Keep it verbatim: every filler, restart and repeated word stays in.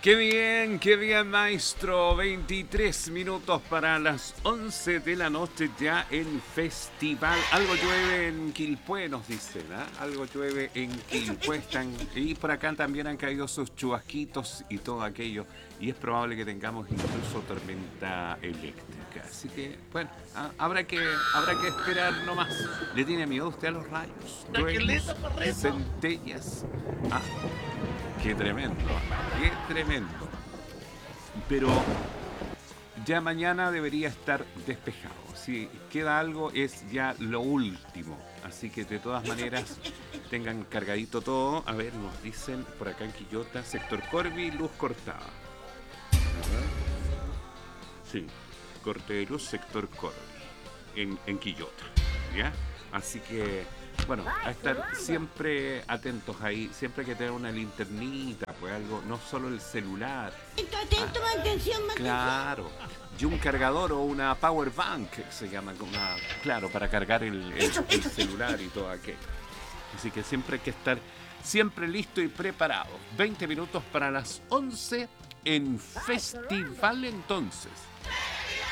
Qué bien, qué bien, maestro. veintitrés minutos para las once de la noche ya en festival. Algo llueve en Quilpué, nos dicen, ¿ah? Algo llueve en Quilpué. Están, y por acá también han caído sus chubasquitos y todo aquello. Y es probable que tengamos incluso tormenta eléctrica. Así que, bueno, ah, habrá que, habrá que esperar nomás. ¿Le tiene miedo usted a los rayos? Truenos, centellas. Ah, qué tremendo, qué tremendo. Pero ya mañana debería estar despejado. Si queda algo es ya lo último. Así que de todas maneras tengan cargadito todo. A ver, nos dicen por acá en Quillota, sector Corby, luz cortada. A ver. Sí, corte de luz, sector Corby, en, en Quillota. ¿Ya? Así que... Bueno, a estar siempre atentos ahí, siempre hay que tener una linternita, pues algo, no solo el celular. Atento, Ah, mantención, claro, y un cargador o una power bank, que se llama, una, claro, para cargar el, el, el celular y todo aquello. Así que siempre hay que estar siempre listo y preparado. veinte minutos para las once en festival entonces.